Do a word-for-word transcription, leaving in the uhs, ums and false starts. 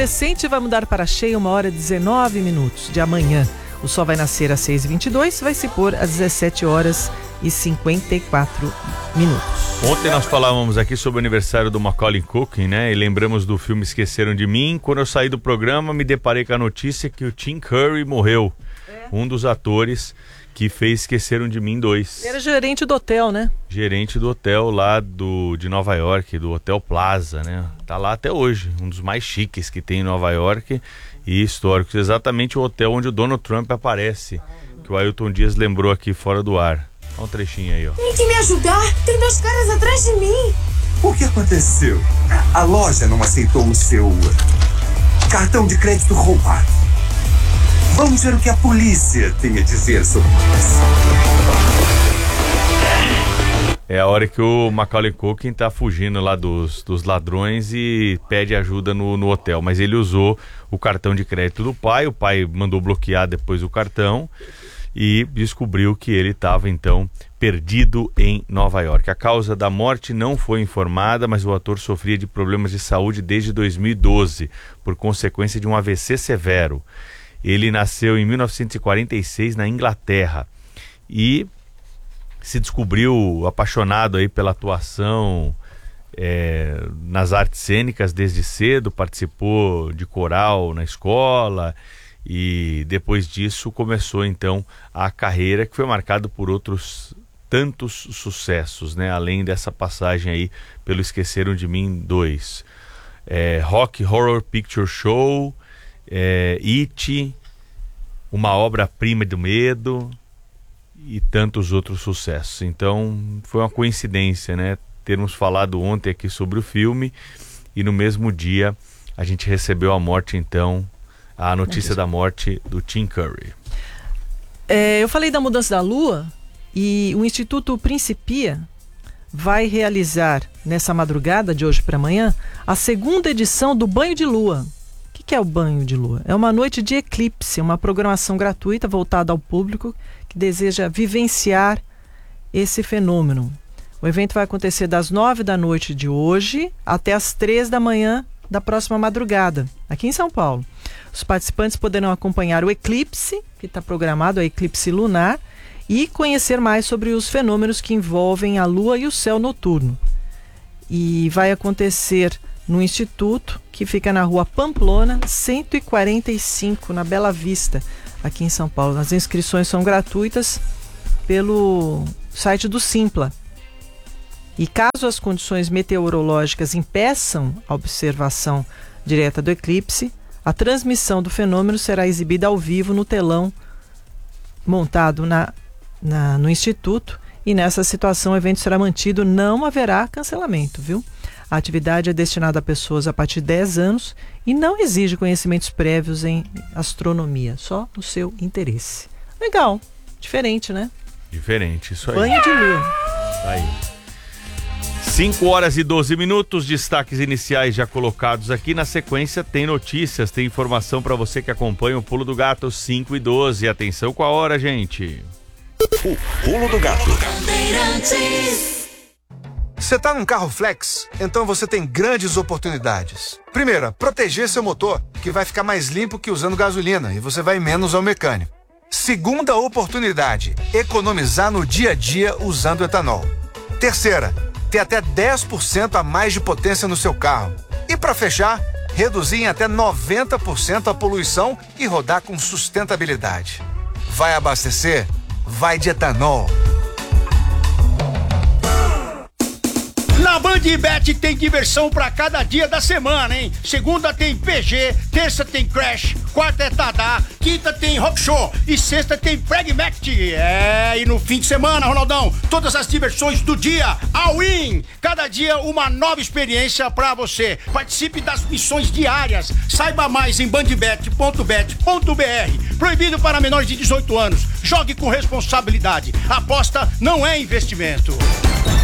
crescente vai mudar para cheia uma hora e dezenove minutos de amanhã. O sol vai nascer às seis e vinte e dois, vai se pôr às dezessete horas e cinquenta e quatro minutos. Ontem nós falávamos aqui sobre o aniversário do Macaulay Culkin, né? E lembramos do filme Esqueceram de Mim. Quando eu saí do programa, me deparei com a notícia que o Tim Curry morreu. É. Um dos atores que fez Esqueceram de Mim dois. Era gerente do hotel, né? Gerente do hotel lá do, de Nova York, do Hotel Plaza, né? Tá lá até hoje, um dos mais chiques que tem em Nova York e históricos. Exatamente o hotel onde o Donald Trump aparece, que o Ailton Dias lembrou aqui fora do ar. Olha um trechinho aí, ó. Tem que me ajudar, tem dois caras atrás de mim. O que aconteceu? A loja não aceitou o seu cartão de crédito roubado. Vamos ver o que a polícia tem a dizer sobre isso. É a hora que o Macaulay Culkin tá fugindo lá dos, dos ladrões e pede ajuda no, no hotel. Mas ele usou o cartão de crédito do pai, o pai mandou bloquear depois o cartão e descobriu que ele estava então perdido em Nova York. A causa da morte não foi informada, mas o ator sofria de problemas de saúde desde dois mil e doze, por consequência de um A V C severo. Ele nasceu em mil novecentos e quarenta e seis na Inglaterra e se descobriu apaixonado aí pela atuação é, nas artes cênicas desde cedo, participou de coral na escola e depois disso começou então a carreira que foi marcada por outros tantos sucessos, né? Além dessa passagem aí pelo Esqueceram de Mim dois. É, Rock Horror Picture Show, É, It, Uma Obra-Prima do Medo e tantos outros sucessos. Então foi uma coincidência, né, termos falado ontem aqui sobre o filme e no mesmo dia a gente recebeu a morte, então a notícia da morte do Tim Curry. É, eu falei da mudança da lua e o Instituto Principia vai realizar nessa madrugada de hoje para amanhã a segunda edição do Banho de Lua. O que é o Banho de Lua? É uma noite de eclipse, uma programação gratuita voltada ao público que deseja vivenciar esse fenômeno. O evento vai acontecer das nove da noite de hoje até as três da manhã da próxima madrugada, aqui em São Paulo. Os participantes poderão acompanhar o eclipse, que está programado, a eclipse lunar, e conhecer mais sobre os fenômenos que envolvem a lua e o céu noturno. E vai acontecer no Instituto, que fica na rua Pamplona, cento e quarenta e cinco, na Bela Vista, aqui em São Paulo. As inscrições são gratuitas pelo site do Simpla. E caso as condições meteorológicas impeçam a observação direta do eclipse, a transmissão do fenômeno será exibida ao vivo no telão montado na, na, no Instituto, e nessa situação o evento será mantido, não haverá cancelamento, viu? A atividade é destinada a pessoas a partir de dez anos e não exige conhecimentos prévios em astronomia, só o seu interesse. Legal, diferente, né? Diferente, isso aí. Banho de lua. Aí. cinco horas e doze minutos, destaques iniciais já colocados aqui. Na sequência tem notícias, tem informação para você que acompanha o Pulo do Gato, cinco e doze. Atenção com a hora, gente. O Pulo do Gato. Você tá num carro flex? Então você tem grandes oportunidades. Primeira, proteger seu motor, que vai ficar mais limpo que usando gasolina e você vai menos ao mecânico. Segunda oportunidade, economizar no dia a dia usando etanol. Terceira, ter até dez por cento a mais de potência no seu carro. E para fechar, reduzir em até noventa por cento a poluição e rodar com sustentabilidade. Vai abastecer? Vai de etanol. Na Bandbet tem diversão pra cada dia da semana, hein? Segunda tem P G, terça tem Crash, quarta é Tadá, quinta tem Rock Show e sexta tem Pragmatic. É, e no fim de semana, Ronaldão, todas as diversões do dia, all in! Cada dia uma nova experiência pra você. Participe das missões diárias. Saiba mais em bandbet ponto bet ponto br. Proibido para menores de dezoito anos. Jogue com responsabilidade. Aposta não é investimento.